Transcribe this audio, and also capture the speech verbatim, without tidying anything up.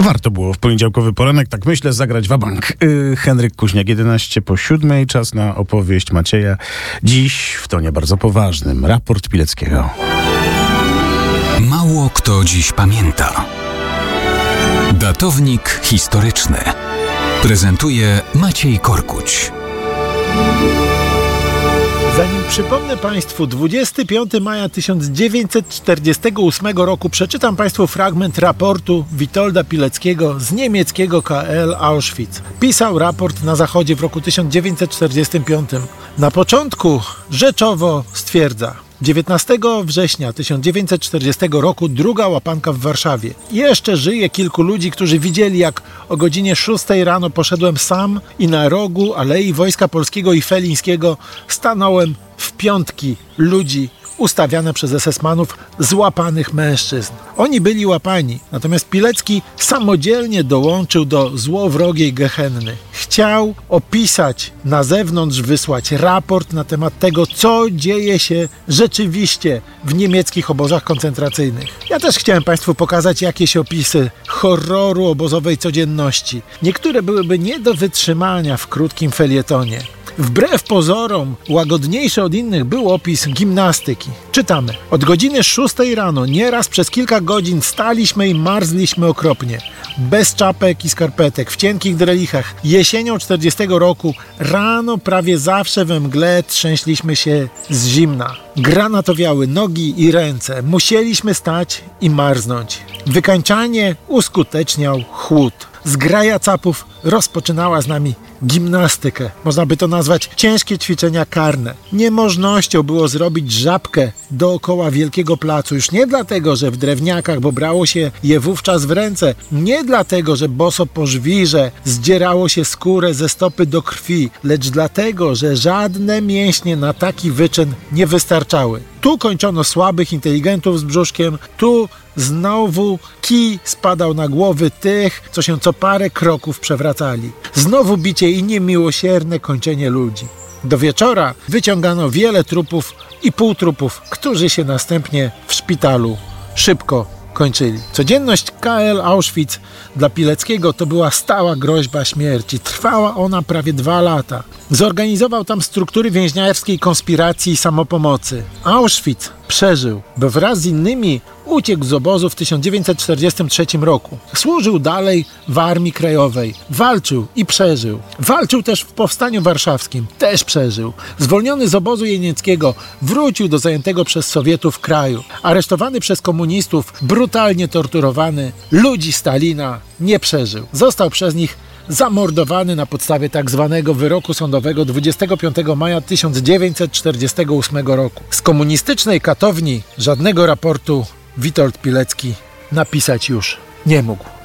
Warto było w poniedziałkowy poranek, tak myślę, zagrać wabank. Yy, Henryk Kuźniak, jedenaście po siódmej, czas na opowieść Macieja. Dziś w tonie bardzo poważnym, raport Pileckiego. Mało kto dziś pamięta. Datownik historyczny prezentuje Maciej Korkuć. Zanim przypomnę Państwu dwudziestego piątego maja tysiąc dziewięćset czterdziestego ósmego roku, przeczytam Państwu fragment raportu Witolda Pileckiego z niemieckiego K L Auschwitz. Pisał raport na Zachodzie w roku tysiąc dziewięćset czterdziestym piątym. Na początku rzeczowo stwierdza: dziewiętnastego września tysiąc dziewięćset czterdziestego roku druga łapanka w Warszawie. Jeszcze żyje kilku ludzi, którzy widzieli, jak o godzinie szóstej rano poszedłem sam i na rogu Alei Wojska Polskiego i Felińskiego stanąłem w piątki ludzi ustawiane przez esesmanów złapanych mężczyzn. Oni byli łapani, natomiast Pilecki samodzielnie dołączył do złowrogiej gehenny. Chciał opisać na zewnątrz, wysłać raport na temat tego, co dzieje się rzeczywiście w niemieckich obozach koncentracyjnych. Ja też chciałem Państwu pokazać jakieś opisy horroru obozowej codzienności. Niektóre byłyby nie do wytrzymania w krótkim felietonie. Wbrew pozorom łagodniejszy od innych był opis gimnastyki. Czytamy: od godziny szóstej rano nieraz przez kilka godzin staliśmy i marzliśmy okropnie. Bez czapek i skarpetek, w cienkich drelichach. Jesienią czterdziestego roku rano prawie zawsze we mgle trzęśliśmy się z zimna. Granatowiały nogi i ręce. Musieliśmy stać i marznąć. Wykańczanie uskuteczniał chłód. Zgraja capów rozpoczynała z nami gimnastykę. Można by to nazwać ciężkie ćwiczenia karne. Niemożnością było zrobić żabkę dookoła wielkiego placu. Już nie dlatego, że w drewniakach, bo brało się je wówczas w ręce. Nie dlatego, że boso po żwirze zdzierało się skórę ze stopy do krwi, lecz dlatego, że żadne mięśnie na taki wyczyn nie wystarczały. Tu kończono słabych inteligentów z brzuszkiem, tu znowu kij spadał na głowy tych, co się co parę kroków przewracali. Znowu bicie i niemiłosierne kończenie ludzi. Do wieczora wyciągano wiele trupów i półtrupów, którzy się następnie w szpitalu szybko kończyli. Codzienność K L Auschwitz dla Pileckiego to była stała groźba śmierci. Trwała ona prawie dwa lata. Zorganizował tam struktury więźniarskiej konspiracji i samopomocy. Auschwitz przeżył, bo wraz z innymi uciekł z obozu w tysiąc dziewięćset czterdziestym trzecim roku. Służył dalej w Armii Krajowej. Walczył i przeżył. Walczył też w Powstaniu Warszawskim. Też przeżył. Zwolniony z obozu jenieckiego wrócił do zajętego przez Sowietów kraju. Aresztowany przez komunistów, brutalnie torturowany, ludzi Stalina nie przeżył. Został przez nich zamordowany na podstawie tak zwanego wyroku sądowego dwudziestego piątego maja tysiąc dziewięćset czterdziestego ósmego roku. Z komunistycznej katowni żadnego raportu Witold Pilecki napisać już nie mógł.